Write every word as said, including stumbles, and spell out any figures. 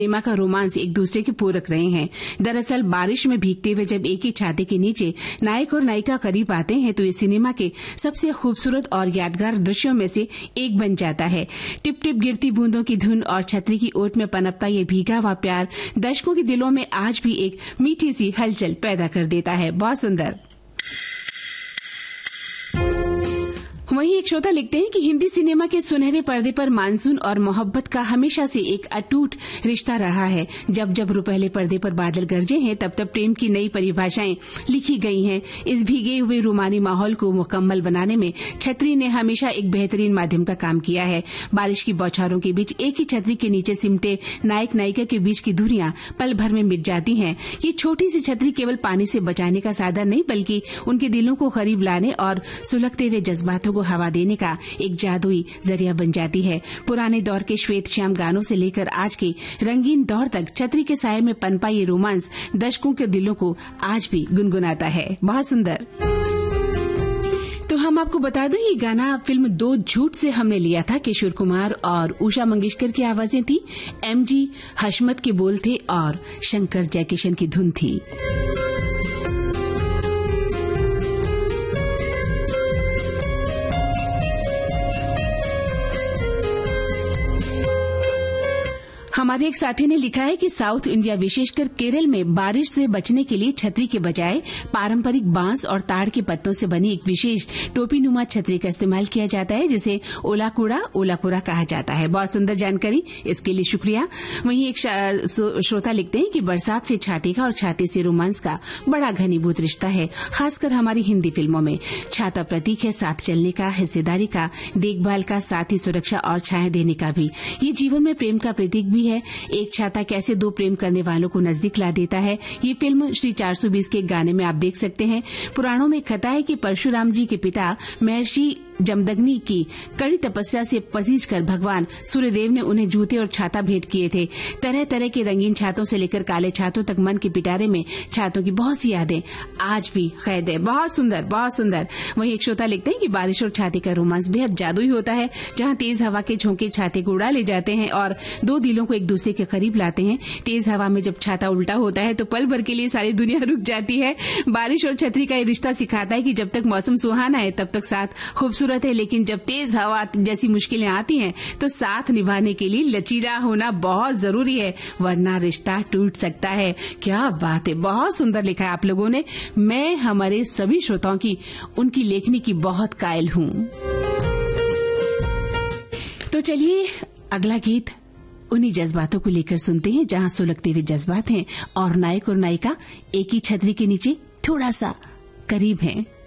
Cinema का romance एक दूसरे के पूरक रहे हैं। दरअसल बारिश में भीगते हुए जब एक ही छाते के नीचे नायक और नायिका करीब आते हैं तो ये सिनेमा के सबसे खूबसूरत और यादगार दृश्यों में से एक बन जाता है। टिप टिप गिरती बूंदों की धुन और छतरी की ओट में पनपता ये भीगा हुआ प्यार दर्शकों के दिलों में आज भी एक मीठी सी हलचल पैदा कर देता है। बहुत सुंदर। वहीं एक श्रोता लिखते हैं कि हिंदी सिनेमा के सुनहरे पर्दे पर मानसून और मोहब्बत का हमेशा से एक अटूट रिश्ता रहा है। जब जब रुपहले पर्दे पर बादल गरजे हैं तब तब प्रेम की नई परिभाषाएं लिखी गई हैं। इस भीगे हुए रूमानी माहौल को मुकम्मल बनाने में छतरी ने हमेशा एक बेहतरीन माध्यम का काम किया है। बारिश की बौछारों के बीच एक ही छतरी के नीचे सिमटे नायक नायिका के बीच की दूरियां पल भर में मिट जाती हैं। ये छोटी सी छतरी केवल पानी से बचाने का साधन नहीं बल्कि उनके दिलों को करीब लाने और सुलगते हुए जज्बातों हवा देने का एक जादुई जरिया बन जाती है। पुराने दौर के श्वेत श्याम गानों से लेकर आज के रंगीन दौर तक छतरी के साये में पनपा ये रोमांस दर्शकों के दिलों को आज भी गुनगुनाता है। बहुत सुंदर। तो हम आपको बता दूं ये गाना फिल्म दो झूठ से हमने लिया था। किशोर कुमार और उषा मंगेशकर की आवाजें थी, एम जी हशमत के बोल थे और शंकर जयकिशन की धुन थी। हमारे एक साथी ने लिखा है कि साउथ इंडिया विशेषकर केरल में बारिश से बचने के लिए छतरी के बजाय पारंपरिक बांस और ताड़ के पत्तों से बनी एक विशेष टोपी नुमा छतरी का इस्तेमाल किया जाता है जिसे ओलाकुड़ा ओलाकुड़ा कहा जाता है। बहुत सुंदर जानकारी, इसके लिए शुक्रिया। वहीं एक श्रोता लिखते हैं कि बरसात से छाते का और छाते से रोमांस का बड़ा घनीभूत रिश्ता है, खासकर हमारी हिंदी फिल्मों में। छाता प्रतीक है साथ चलने का, हिस्सेदारी का, देखभाल का, साथ ही सुरक्षा और छाया देने का भी। ये जीवन में प्रेम का प्रतीक भी है। एक छाता कैसे दो प्रेम करने वालों को नजदीक ला देता है, ये फिल्म श्री चार सौ बीस के गाने में आप देख सकते हैं। पुराणों में कथा है कि परशुराम जी के पिता महर्षि जमदग्नि की कड़ी तपस्या से पसीज कर भगवान सूर्यदेव ने उन्हें जूते और छाता भेंट किए थे। तरह तरह के रंगीन छातों से लेकर काले छातों तक मन के पिटारे में छातों की बहुत सी यादें आज भी कैद है। बहुत सुंदर, बहुत सुंदर। वहीं एक श्रोता लिखते हैं कि बारिश और छाते का रोमांस बेहद जादुई होता है, जहां तेज हवा के झोंके छाते को उड़ा ले जाते हैं और दो दिलों को एक दूसरे के करीब लाते हैं। तेज हवा में जब छाता उल्टा होता है तो पल भर के लिए सारी दुनिया रुक जाती है। बारिश और छतरी का ये रिश्ता सिखाता है कि जब तक मौसम सुहाना है तब तक साथ खूबसूरत है, लेकिन जब तेज हवा जैसी मुश्किलें आती हैं तो साथ निभाने के लिए लचीला होना बहुत जरूरी है, वरना रिश्ता टूट सकता है। क्या बात है, बहुत सुंदर लिखा है आप लोगों ने। मैं हमारे सभी श्रोताओं की उनकी लेखनी की बहुत कायल हूं। तो चलिए अगला गीत उन्हीं जज्बातों को लेकर सुनते हैं जहां सुलगते हुए जज्बात हैं और नायक और नायिका एक ही छतरी के नीचे थोड़ा सा करीब हैं।